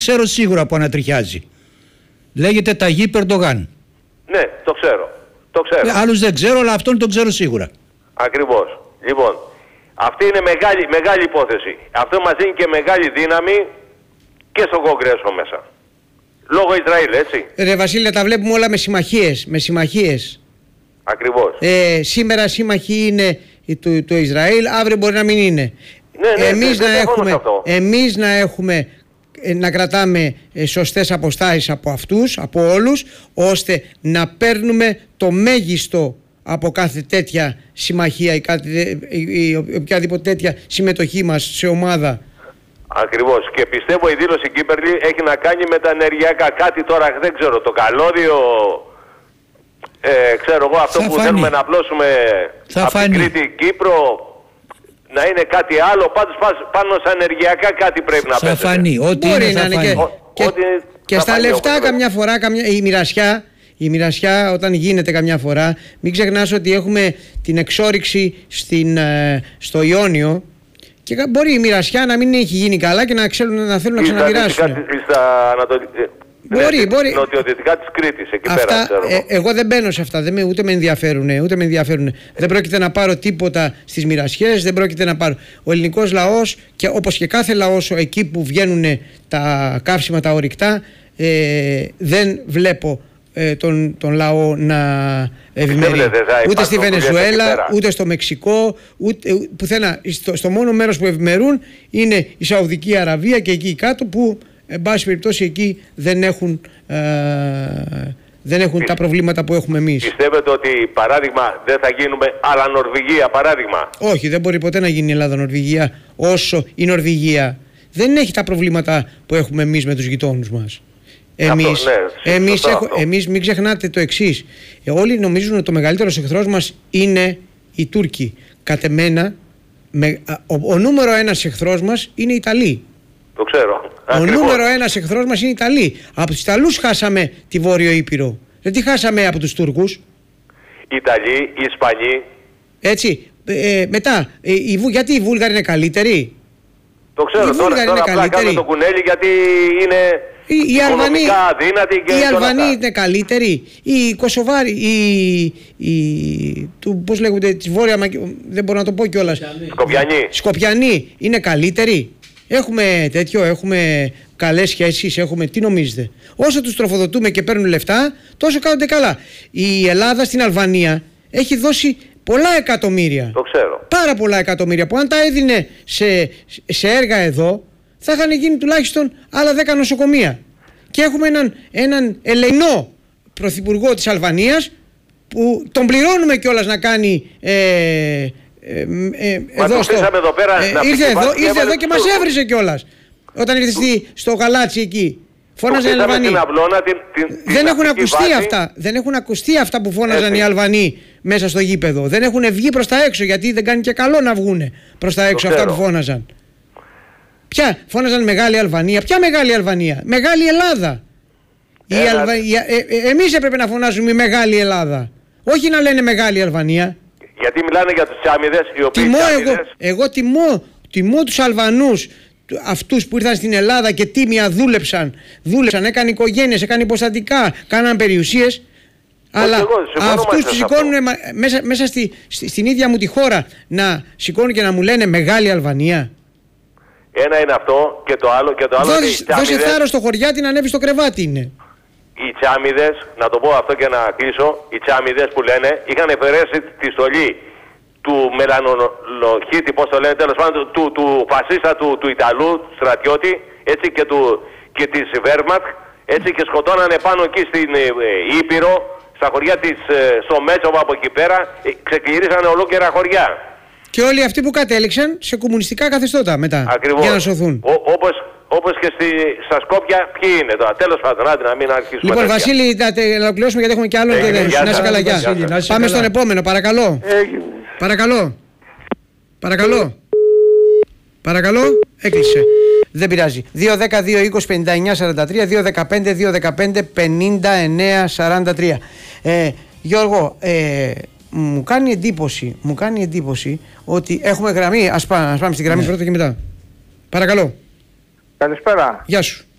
Ξέρω σίγουρα που ανατριχιάζει. Λέγεται Ταγί Περντογάν. Ναι, το ξέρω. Άλλους δεν ξέρω, αλλά αυτόν τον ξέρω σίγουρα. Ακριβώς. Λοιπόν, αυτή είναι μεγάλη υπόθεση. Αυτό μας δίνει και μεγάλη δύναμη και στο Κογκρέσο μέσα. Λόγω Ισραήλ, έτσι. Ρε Βασίλη, τα βλέπουμε όλα με συμμαχίες. Ακριβώς. Σήμερα σύμμαχοι είναι το Ισραήλ, αύριο μπορεί να μην είναι. Ναι, εμείς να κρατάμε σωστές αποστάσεις από αυτούς, από όλους, ώστε να παίρνουμε το μέγιστο από κάθε τέτοια συμμαχία ή οποιαδήποτε τέτοια συμμετοχή μας σε ομάδα. Ακριβώς. Και πιστεύω η δήλωση Κύπερλη έχει να κάνει με τα ενεργειακά. Κάτι τώρα δεν ξέρω, το καλώδιο, ξέρω εγώ, αυτό που θέλουμε να απλώσουμε από την Κρήτη Κύπρο, να είναι κάτι άλλο. Πάντως πάνω στα ενεργειακά κάτι πρέπει να πέσει. Θα φανεί. Ό,τι μπορεί να είναι και στα λεφτά καμιά φορά, η μοιρασιά όταν γίνεται καμιά φορά, μην ξεχνάς ότι έχουμε την εξόρυξη στο Ιόνιο και μπορεί η μοιρασιά να μην έχει γίνει καλά και να θέλουν να ξαναμοιράσουν. Μπορεί. Νοτιοδυτικά της Κρήτης, εκεί αυτά, πέρα ξέρω. Εγώ δεν μπαίνω σε αυτά, ούτε με ενδιαφέρουν. Δεν πρόκειται να πάρω τίποτα στις μοιρασιές, δεν πρόκειται να πάρω. Ο ελληνικός λαός, και όπως και κάθε λαός, εκεί που βγαίνουν τα καύσιμα τα ορυκτά, δεν βλέπω τον λαό να ευημερεί. Ούτε στη Βενεζουέλα, ούτε στο Μεξικό, ούτε πουθενά. Στο μόνο μέρος που ευημερούν είναι η Σαουδική Αραβία και εκεί κάτω, που εν πάση περιπτώσει εκεί δεν έχουν τα προβλήματα που έχουμε εμείς. Πιστεύετε ότι, παράδειγμα, δεν θα γίνουμε αλλά Νορβηγία, παράδειγμα? Όχι, δεν μπορεί ποτέ να γίνει η Ελλάδα-Νορβηγία, όσο η Νορβηγία δεν έχει τα προβλήματα που έχουμε εμείς με τους γειτόνους μας. Εμείς μην ξεχνάτε το εξής. Όλοι νομίζουν ότι το μεγαλύτερος εχθρός μας είναι οι Τούρκοι. Κατ' εμένα, ο νούμερο ένας εχθρός μας είναι οι Ιταλοί. Το ξέρω. Ο νούμερο ένας εχθρός μας είναι οι Ιταλοί. Από τους Ιταλούς χάσαμε τη Βόρειο Ήπειρο. Δεν τη χάσαμε από τους Τούρκους. Οι Ιταλοί, οι Ισπανοί. Έτσι. Μετά, γιατί οι Βούλγαροι είναι καλύτεροι? Το ξέρω. Τώρα απλά κάνουμε το κουνέλι γιατί είναι οικονομικά αδύνατοι. Οι Αλβανοί είναι καλύτεροι. Οι Κωσοβάροι, πώς λέγονται, της Βόρεια Μακεδονία, δεν μπορώ να το πω κιόλας. Σκοπιανοί είναι καλύτεροι. Έχουμε καλές σχέσεις, τι νομίζετε? Όσο τους τροφοδοτούμε και παίρνουν λεφτά, τόσο κάνονται καλά. Η Ελλάδα στην Αλβανία έχει δώσει πολλά εκατομμύρια. Το ξέρω. Πάρα πολλά εκατομμύρια που αν τα έδινε σε έργα εδώ, θα είχαν γίνει τουλάχιστον άλλα 10 νοσοκομεία. Και έχουμε έναν Ελληνό πρωθυπουργό της Αλβανίας που τον πληρώνουμε κιόλας να κάνει ήρθε εδώ και μας έβρισε κιόλας. Όταν ήρθε στο Γαλάτσι εκεί. Φώναζαν οι Αλβανοί. Δεν έχουν ακουστεί αυτά που φώναζαν οι Αλβανοί μέσα στο γήπεδο. Δεν έχουν βγει προς τα έξω, γιατί δεν κάνει και καλό να βγούνε προς τα έξω αυτά που φώναζαν. Ποια φώναζαν Μεγάλη Αλβανία? Ποια Μεγάλη Αλβανία? Μεγάλη Ελλάδα. Εμείς έπρεπε να φωνάζουμε η Μεγάλη Ελλάδα, όχι να λένε Μεγάλη Αλβανία. Γιατί μιλάνε για τους τσάμιδες, οι οποίοι εγώ τιμώ τους Αλβανούς, αυτούς που ήρθαν στην Ελλάδα και τίμια δούλεψαν, έκανε οικογένειες, έκανε υποστατικά, κάναν περιουσίες. Αλλά αυτούς που σηκώνουν μέσα στην ίδια μου τη χώρα, να σηκώνουν και να μου λένε Μεγάλη Αλβανία. Ένα είναι αυτό, και το άλλο δώσε θάρρος στο χωριάτι να ανέβει στο κρεβάτι είναι. Οι τσάμιδες, να το πω αυτό και να κλείσω, οι τσάμιδες που λένε είχαν εφαιρέσει τη στολή του μελανολοχίτη, πώς το λένε, τέλος πάντων, του φασίστα του Ιταλού στρατιώτη, έτσι, και της Βέρμαχτ, έτσι, και σκοτώνανε πάνω εκεί στην Ήπειρο, στα χωριά στο Μέτσοβο, από εκεί πέρα, ξεκληρίσανε ολόκληρα χωριά. Και όλοι αυτοί που κατέληξαν σε κομμουνιστικά καθεστώτα μετά. Ακριβώς. Για να σωθούν. Όπως και στα Σκόπια, ποιοι είναι τώρα? Τέλος πάντων, άντε να μην αρχίσουμε. Λοιπόν, Βασίλη, να ολοκληρώσουμε γιατί έχουμε και άλλο. Να είσαι καλά, γεια. Πάμε στον επόμενο, παρακαλώ. Παρακαλώ. Έκλεισε. Δεν πειράζει. 2-10-2-20-59-43, 2-15-2-15-59-43. Γιώργο, μου κάνει εντύπωση ότι έχουμε γραμμή. Ας πάμε στη γραμμή πρώτα και μετά. Παρακαλώ. Καλησπέρα. Γεια σου.